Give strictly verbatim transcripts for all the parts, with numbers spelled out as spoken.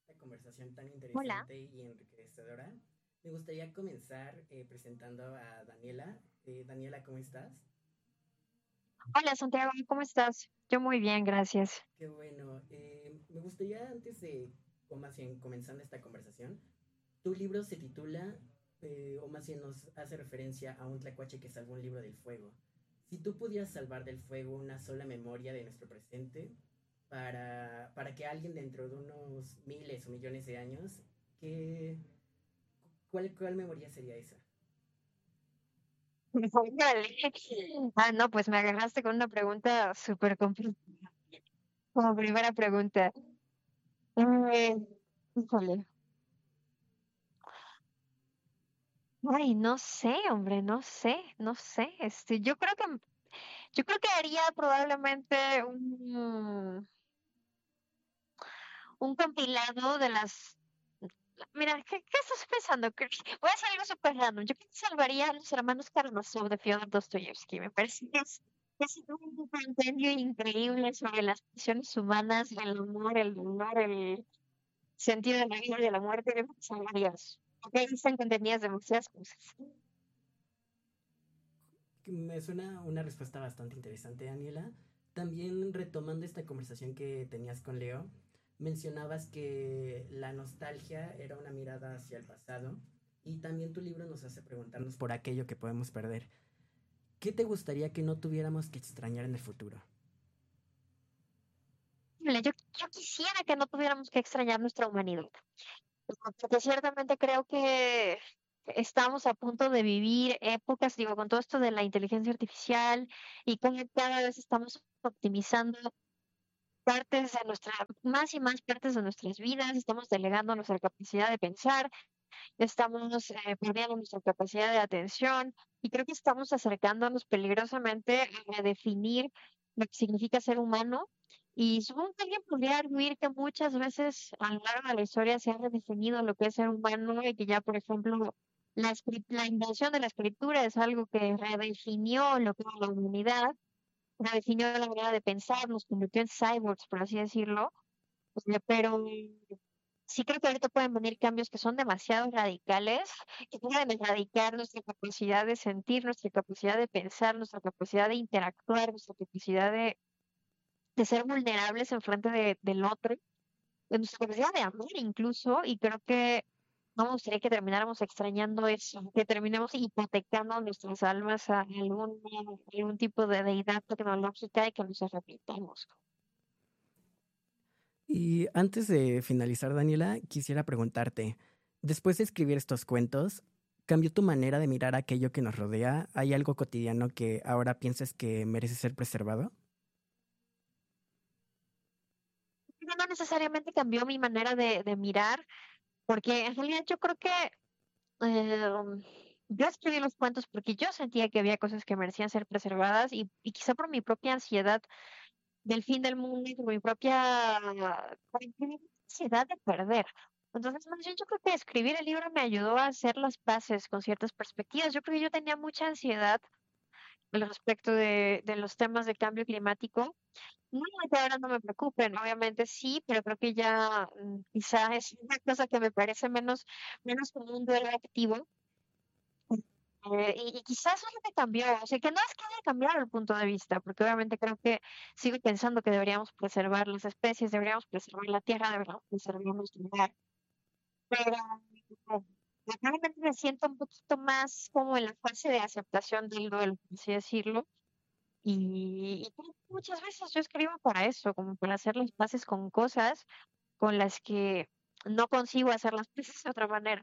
Esta conversación tan Hola, interesante y enriquecedora. Me gustaría comenzar eh, presentando a Daniela. Eh, Daniela, ¿cómo estás? hola Santiago, ¿cómo estás? Yo muy bien, gracias. Qué bueno. Eh, me gustaría, antes de, o más bien comenzando esta conversación, tu libro se titula, eh, o más bien nos hace referencia a un tlacuache que salvó un libro del fuego. Si tú pudieras salvar del fuego una sola memoria de nuestro presente, para, para que alguien dentro de unos miles o millones de años, ¿qué, cuál, ¿cuál memoria sería esa? Órale. Ah, no, pues me agarraste con una pregunta súper complicada. Como primera pregunta. Eh, híjole. Ay, no sé, hombre, no sé, no sé. Este, yo creo que, yo creo que haría probablemente un, un compilado de las. Mira, ¿qué, qué estás pensando? Que- Voy a hacer algo súper random. Yo creo que salvaría a los hermanos Karamazov de Fyodor Dostoyevsky. Me parece que es, es un compendio increíble sobre las pasiones humanas, el amor, el dolor, el sentido de la vida y de la muerte. Creo que salvaría eso. Porque ahí están contenidas demasiadas cosas. Me suena una respuesta bastante interesante, Daniela. También retomando esta conversación que tenías con Leo, mencionabas que la nostalgia era una mirada hacia el pasado y también tu libro nos hace preguntarnos por aquello que podemos perder. ¿Qué te gustaría que no tuviéramos que extrañar en el futuro? Mira, Yo, yo quisiera que no tuviéramos que extrañar nuestra humanidad. Porque ciertamente creo que estamos a punto de vivir épocas, digo, con todo esto de la inteligencia artificial y cómo cada vez estamos optimizando partes de nuestra, más y más partes de nuestras vidas, estamos delegando nuestra capacidad de pensar, estamos eh, perdiendo nuestra capacidad de atención y creo que estamos acercándonos peligrosamente a redefinir lo que significa ser humano. Y supongo que alguien podría arguir que muchas veces a lo largo de la historia se ha redefinido lo que es ser humano y que ya, por ejemplo, la, escri- la invención de la escritura es algo que redefinió lo que era la humanidad, redefinió la manera de pensar, nos convirtió en cyborgs, por así decirlo. Eh, Pero sí creo que ahorita pueden venir cambios que son demasiado radicales, que pueden erradicar nuestra capacidad de sentir, nuestra capacidad de pensar, nuestra capacidad de interactuar, nuestra capacidad de, de ser vulnerables en frente de, del otro, de nuestra capacidad de amar incluso, y creo que no me gustaría que termináramos extrañando eso, que terminemos hipotecando nuestras almas a algún, algún tipo de deidad tecnológica y que nos arrepintamos. Y antes de finalizar, Daniela, quisiera preguntarte, después de escribir estos cuentos, ¿cambió tu manera de mirar aquello que nos rodea? ¿Hay algo cotidiano que ahora piensas que merece ser preservado? No no necesariamente cambió mi manera de, de mirar, porque en realidad yo creo que eh, yo escribí los cuentos porque yo sentía que había cosas que merecían ser preservadas y, y quizá por mi propia ansiedad del fin del mundo y por mi propia por mi propia ansiedad de perder. Entonces, más bien yo creo que escribir el libro me ayudó a hacer las paces con ciertas perspectivas. Yo creo que yo tenía mucha ansiedad al respecto de, de los temas de cambio climático. No, que ahora no me preocupen, obviamente sí, pero creo que ya mm, quizá es una cosa que me parece menos, menos como un duelo activo. Eh, y, y quizás eso es lo que cambió, o sea, que no es que haya cambiado el punto de vista, porque obviamente creo que sigo pensando que deberíamos preservar las especies, deberíamos preservar la tierra, deberíamos preservar nuestro lugar, pero eh, realmente me siento un poquito más como en la fase de aceptación del duelo, por así decirlo. Y, y creo que muchas veces yo escribo para eso, como para hacer las paces con cosas con las que no consigo hacer las paces de otra manera.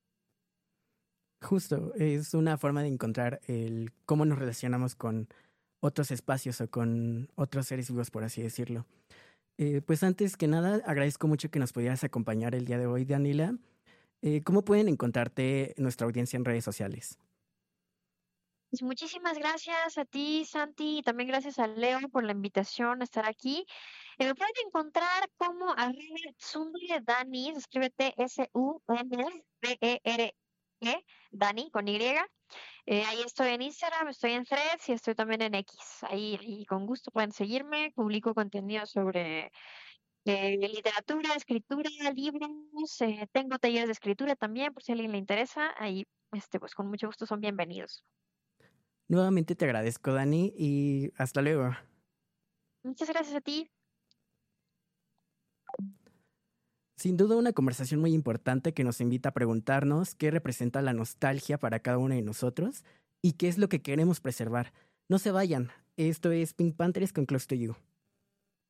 Justo, es una forma de encontrar el cómo nos relacionamos con otros espacios o con otros seres vivos, por así decirlo. Eh, pues antes que nada, agradezco mucho que nos pudieras acompañar el día de hoy, Daniela. Eh, ¿cómo pueden encontrarte nuestra audiencia en redes sociales? Pues muchísimas gracias a ti, Santi, y también gracias a Leo por la invitación a estar aquí. Eh, me pueden encontrar como arroba Tsundere Dani, se escribe T S U N D E R E, Dani con Y. Eh, ahí estoy en Instagram, estoy en Threads y estoy también en X. Ahí, ahí con gusto pueden seguirme, publico contenido sobre Eh, literatura, escritura, libros, eh, tengo talleres de escritura también, por si a alguien le interesa, ahí, este, pues con mucho gusto son bienvenidos. Nuevamente te agradezco, Dani, y hasta luego. Muchas gracias a ti. Sin duda una conversación muy importante que nos invita a preguntarnos qué representa la nostalgia para cada uno de nosotros y qué es lo que queremos preservar. No se vayan, esto es Pink Panthers con Close to You.